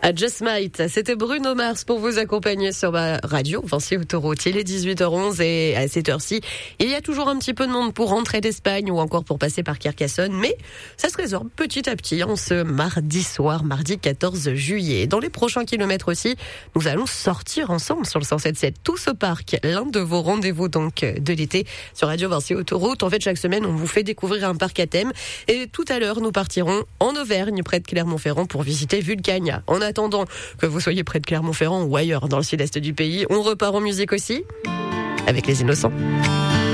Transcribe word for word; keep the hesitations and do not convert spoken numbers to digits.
À Just Might, c'était Bruno Mars pour vous accompagner sur ma radio, Vinci Autoroute. Il est dix-huit heures onze et à cette heure-ci, il y a toujours un petit peu de monde pour rentrer d'Espagne ou encore pour passer par Carcassonne, mais ça se résorbe petit à petit en ce mardi soir, mardi quatorze juillet. Dans les prochains kilomètres aussi, nous allons sortir ensemble sur le cent sept sept, tous au parc, l'un de vos rendez-vous donc de l'été sur Radio Vinci Autoroute. En fait, chaque semaine, on vous fait découvrir un parc à thème et tout à l'heure, nous partirons en Auvergne, près de Clermont-Ferrand, pour visiter Vulcania. En attendant que vous soyez près de Clermont-Ferrand ou ailleurs dans le sud-est du pays, on repart en musique aussi avec Les Innocents.